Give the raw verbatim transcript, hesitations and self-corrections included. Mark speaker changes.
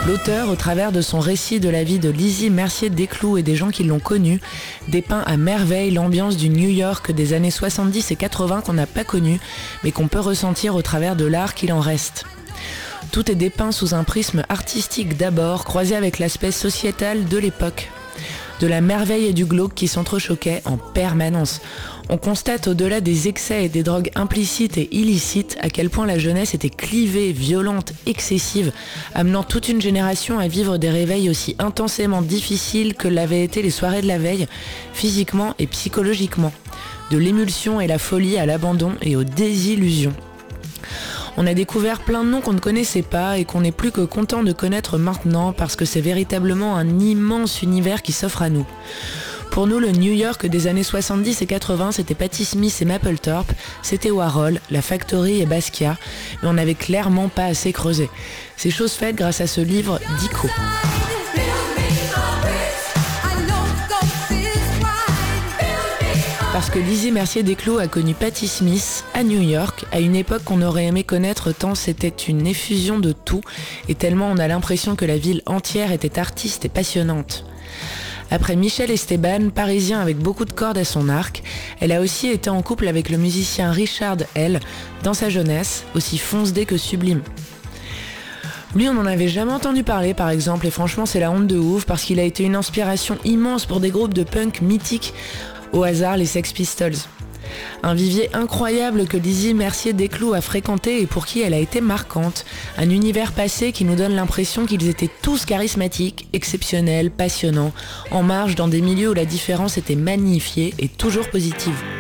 Speaker 1: L'auteur, au travers de son récit de la vie de Lizzie Mercier-Desclous et des gens qui l'ont connue, dépeint à merveille l'ambiance du New York des années soixante-dix et quatre-vingts qu'on n'a pas connu, mais qu'on peut ressentir au travers de l'art qu'il en reste. Tout est dépeint sous un prisme artistique d'abord, croisé avec l'aspect sociétal de l'époque. De la merveille et du glauque qui s'entrechoquaient en permanence. On constate au-delà des excès et des drogues implicites et illicites à quel point la jeunesse était clivée, violente, excessive, amenant toute une génération à vivre des réveils aussi intensément difficiles que l'avaient été les soirées de la veille, physiquement et psychologiquement. De l'émulsion et la folie à l'abandon et aux désillusions. On a découvert plein de noms qu'on ne connaissait pas et qu'on n'est plus que content de connaître maintenant parce que c'est véritablement un immense univers qui s'offre à nous. Pour nous, le New York des années soixante-dix et quatre-vingts, c'était Patti Smith et Mapplethorpe, c'était Warhol, La Factory et Basquiat, mais on n'avait clairement pas assez creusé. C'est chose faite grâce à ce livre d'Ico. Parce que Lizzie Mercier-Desclous a connu Patti Smith à New York, à une époque qu'on aurait aimé connaître tant c'était une effusion de tout, et tellement on a l'impression que la ville entière était artiste et passionnante. Après Michel Esteban, parisien avec beaucoup de cordes à son arc, elle a aussi été en couple avec le musicien Richard Hell, dans sa jeunesse, aussi fonce-dé que sublime. Lui, on n'en avait jamais entendu parler, par exemple, et franchement, c'est la honte de ouf, parce qu'il a été une inspiration immense pour des groupes de punk mythiques, au hasard les Sex Pistols. Un vivier incroyable que Lizzie Mercier-Desclous a fréquenté et pour qui elle a été marquante. Un univers passé qui nous donne l'impression qu'ils étaient tous charismatiques, exceptionnels, passionnants, en marge dans des milieux où la différence était magnifiée et toujours positive.